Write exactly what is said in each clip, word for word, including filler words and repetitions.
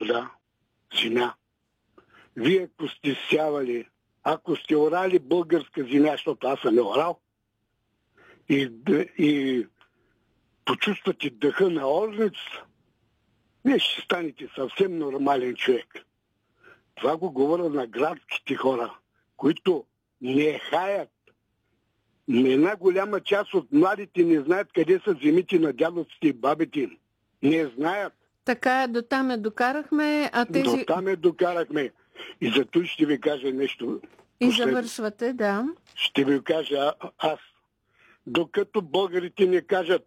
вода, земя. Вие ако сте сявали, ако сте орали българска земя, защото аз съм орал, и, и почувствате дъха на орницата, вие ще станете съвсем нормален човек. Това го говоря на градските хора, които не хаят. Една голяма част от младите не знаят къде са земите на дядовците и бабите им. Не знаят. Така е, до там е докарахме, а тези... До там е докарахме. И зато ще ви кажа нещо. И последно. завършвате, да. Ще ви кажа аз. Докато българите не кажат,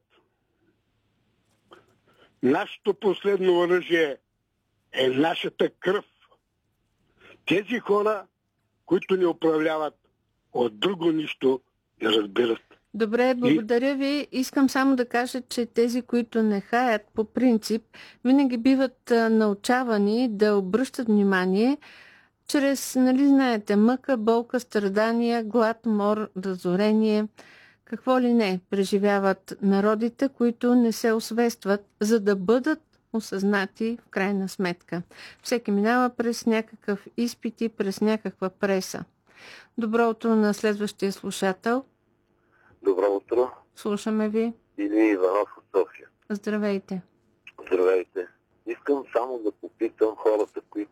нашето последно оръжие е нашата кръв. Тези хора, които ни управляват, от друго нищо не разбират. Добре, благодаря ви. Искам само да кажа, че тези, които не хаят по принцип, винаги биват а, научавани да обръщат внимание чрез, нали знаете, мъка, болка, страдания, глад, мор, разорение, какво ли не преживяват народите, които не се освестват, за да бъдат осъзнати в крайна сметка. Всеки минава през някакъв изпит и през някаква преса. Добро утро на следващия слушател. Добро утро. Слушаме ви. Или Иванов от София. Здравейте. Здравейте. Искам само да попитам хората, които